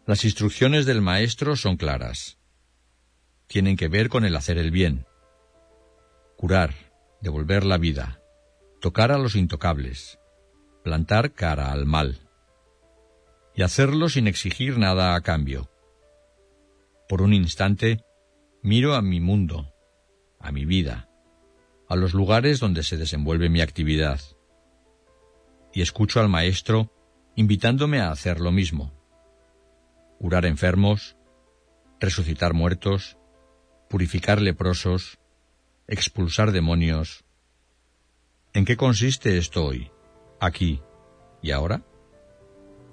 Las instrucciones del Maestro son claras. Tienen que ver con el hacer el bien, curar, devolver la vida, tocar a los intocables, plantar cara al mal, y hacerlo sin exigir nada a cambio. Por un instante, miro a mi mundo, a mi vida, a los lugares donde se desenvuelve mi actividad, y escucho al Maestro invitándome a hacer lo mismo: curar enfermos, resucitar muertos, purificar leprosos, expulsar demonios. ¿En qué consiste esto hoy, aquí y ahora?